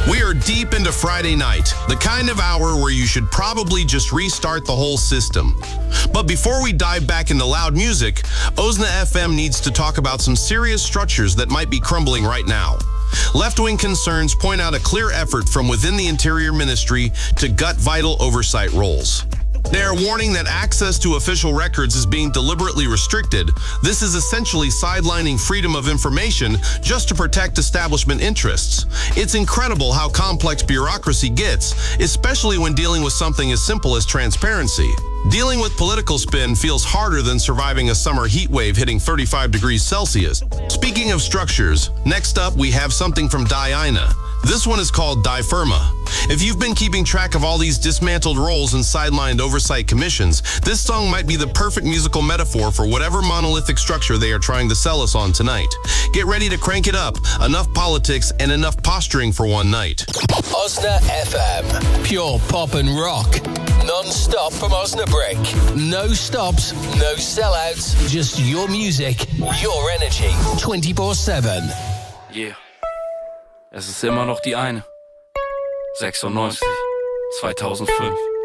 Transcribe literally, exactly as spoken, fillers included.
We are deep into Friday night, the kind of hour where you should probably just restart the whole system. But before we dive back into loud music, Ozna F M needs to talk about some serious structures that might be crumbling right now. Left-wing concerns point out a clear effort from within the Interior Ministry to gut vital oversight roles. They are warning that access to official records is being deliberately restricted. This is essentially sidelining freedom of information just to protect establishment interests. It's incredible how complex bureaucracy gets, especially when dealing with something as simple as transparency. Dealing with political spin feels harder than surviving a summer heat wave hitting thirty-five degrees Celsius. Speaking of structures, next up we have something from Diana. This one is called Die Firma. If you've been keeping track of all these dismantled roles and sidelined oversight commissions, this song might be the perfect musical metaphor for whatever monolithic structure they are trying to sell us on tonight. Get ready to crank it up. Enough politics and enough posturing for one night. Ozna F M. Pure pop and rock. Non-stop from Osnabrück. No stops, no sellouts. Just your music, your energy. twenty-four seven. Yeah. Es ist immer noch die eine. sechsundneunzig, zweitausendfünf.